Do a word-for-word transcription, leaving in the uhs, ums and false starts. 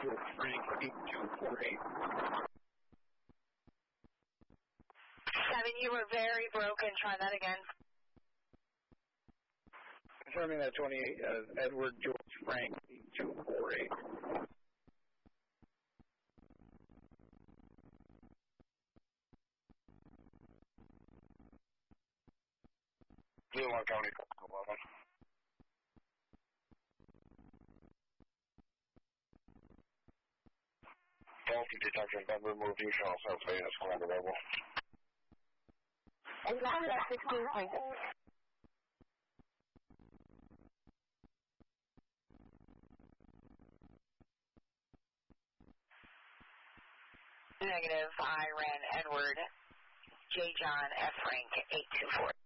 George Frank, eight two four eight. Seven, you were very broken. Try that again. Confirming that twenty-eight, uh, Edward George Frank, eight two four eight. Lamar County, eleven. Faulty detector has been removed. You shall also say it's one available. And now that's sixteen point eight. Negative, I ran Edward, J. John, F. Frank, eight two four.